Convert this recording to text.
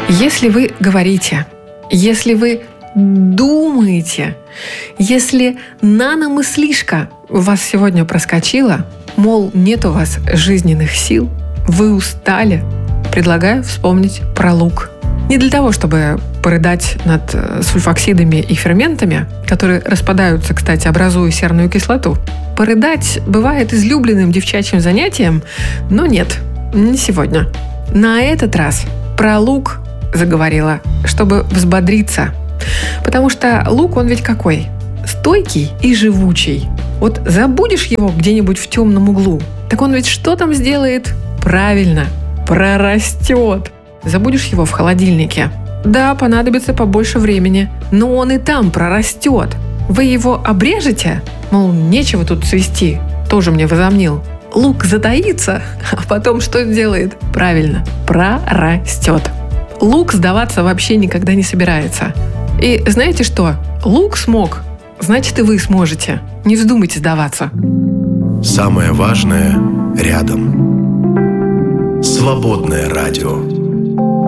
Если вы говорите, если вы думаете, если наномыслишка у вас сегодня проскочила, мол, нет у вас жизненных сил, вы устали, предлагаю вспомнить про лук. Не для того, чтобы порыдать над сульфоксидами и ферментами, которые распадаются, кстати, образуя серную кислоту. Порыдать бывает излюбленным девчачьим занятием, но нет, не сегодня. На этот раз про лук заговорила, чтобы взбодриться. Потому что лук, он ведь какой? Стойкий и живучий. Вот забудешь его где-нибудь в темном углу, так он ведь что там сделает? Правильно, прорастет. Забудешь его в холодильнике. Да, понадобится побольше времени, но он и там прорастет. Вы его обрежете? Мол, нечего тут цвести. Тоже мне возомнил. Лук затаится, а потом что делает? Правильно, прорастет. Лук сдаваться вообще никогда не собирается. И знаете что? Лук смог, значит и вы сможете. Не вздумайте сдаваться. Самое важное рядом. Свободное радио.